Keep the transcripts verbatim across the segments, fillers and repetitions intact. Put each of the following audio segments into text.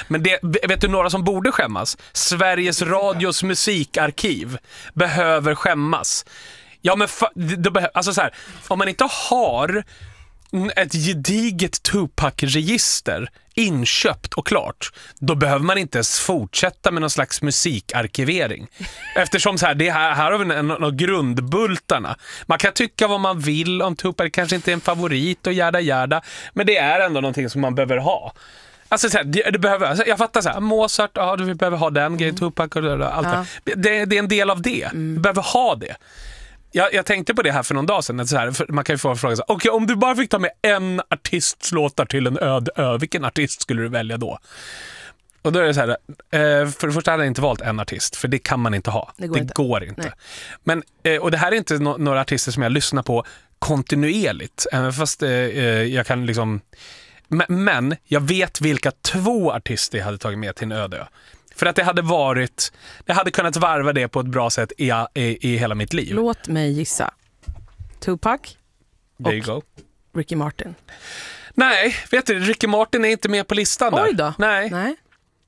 Men det, vet du några som borde skämmas? Sveriges Radios musikarkiv behöver skämmas. Ja, men fa- det behö- alltså så här, om man inte har ett gediget Tupac-register inköpt och klart, då behöver man inte ens fortsätta med någon slags musikarkivering. Eftersom så här, det här, här har vi en av grundbultarna. Man kan tycka vad man vill om Tupac, kanske inte är en favorit och järda järda, men det är ändå någonting som man behöver ha. Alltså så här, det, det behöver, alltså jag fattar så här, Mozart, ja, du behöver ha den grejen, Tupac och allt Ja. det. Det är en del av det. Du behöver ha det. Jag, jag tänkte på det här för någon dag sedan. Så här, för man kan ju få en fråga så här, okej, om du bara fick ta med en artists låtar till en öd ö, vilken artist skulle du välja då? Och då är det så här, eh, för det första hade jag inte valt en artist, för det kan man inte ha. Det går det inte. Går inte. Nej. Men, eh, och det här är inte no- några artister som jag lyssnar på kontinuerligt, även fast eh, jag kan liksom... Men, men jag vet vilka två artister jag hade tagit med till en öde ö. För att det hade varit, det hade kunnat varva det på ett bra sätt i, i, i hela mitt liv. Låt mig gissa. Tupac There you go. Ricky Martin. Nej, vet du, Ricky Martin är inte med på listan där. Oj då. Nej. Nej.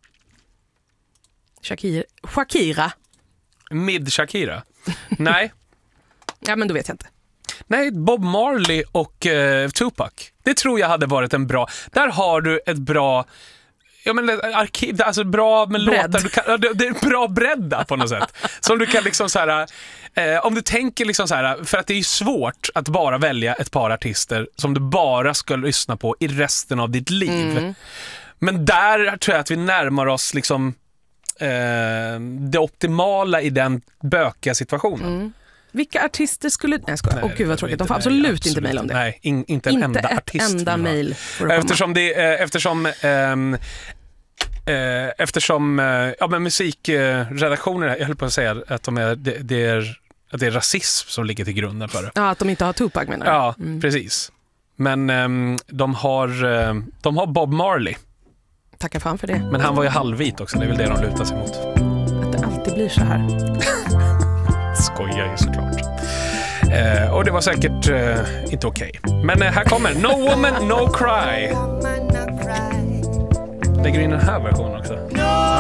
Shakira. Shakira. Mid Shakira. Nej. Ja, men då vet jag inte. Nej, Bob Marley och uh, Tupac. Det tror jag hade varit en bra... Där har du ett bra... Ja, men arkiv, alltså bra med Bredd. låtar, du kan, det, det är bra bredda på något sätt. Som du kan liksom så här, eh, om du tänker liksom så här, för att det är svårt att bara välja ett par artister som du bara ska lyssna på i resten av ditt liv. Mm. Men där tror jag att vi närmar oss liksom eh, det optimala i den bökiga situationen. Mm. Vilka artister skulle... Nej, jag skojar. Åh Nej, gud vad det- tråkigt. det- De får nej, absolut inte mejla om det. Nej, in, inte en Inte enda ett artist. enda vill ha. mejl får det komma. Eftersom det eh, eftersom ehm, eh, eftersom eh, ja men musikredaktioner, jag höll på att säga att de är det, det är att det är rasism som ligger till grunden för det. Ja, att de inte har Tupac menar du? Ja, Mm. precis. Men ehm, de har eh, de har Bob Marley, Tackar fan för det. men han var ju halvvit också, det är väl det de lutar sig mot. Att det alltid blir så här. Skojar ju såklart. Eh, och det var säkert eh, inte okej. Men eh, här kommer No Woman No Cry. Lägger in den här versionen också.